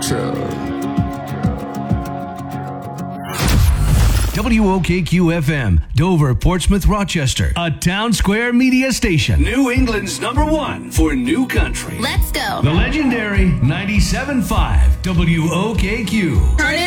WOKQ-FM, Dover, Portsmouth, Rochester. A Town Square media station. New England's #1 for new country. Let's go. The legendary 97.5 WOKQ. Turn it